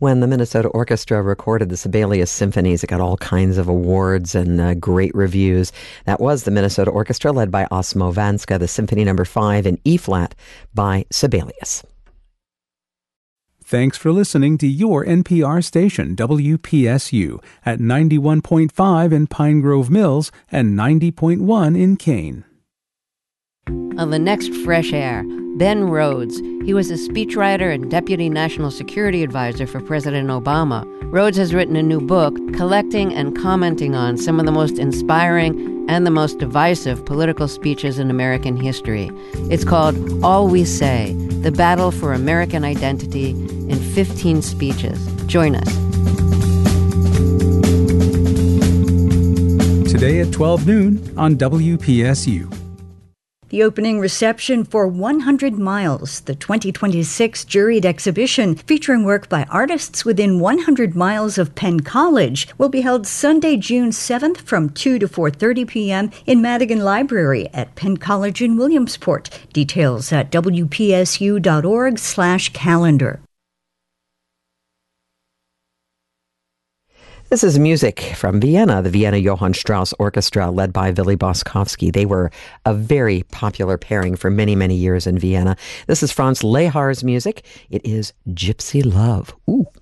When the Minnesota Orchestra recorded the Sibelius Symphonies, it got all kinds of awards and great reviews. That was the Minnesota Orchestra led by Osmo Vanska, the Symphony No. 5 in E-flat by Sibelius. Thanks for listening to your NPR station, WPSU, at 91.5 in Pine Grove Mills and 90.1 in Kane. On the next Fresh Air, Ben Rhodes. He was a speechwriter and deputy national security advisor for President Obama. Rhodes has written a new book collecting and commenting on some of the most inspiring and the most divisive political speeches in American history. It's called All We Say, The Battle for American Identity in 15 Speeches. Join us. Today at 12 noon on WPSU. The opening reception for 100 Miles, the 2026 juried exhibition featuring work by artists within 100 miles of Penn College, will be held Sunday, June 7th from 2 to 4:30 p.m. in Madigan Library at Penn College in Williamsport. Details at wpsu.org/calendar. This is music from Vienna, the Vienna Johann Strauss Orchestra, led by Willy Boskovsky. They were a very popular pairing for many, many years in Vienna. This is Franz Lehar's music. It is Gypsy Love. Ooh.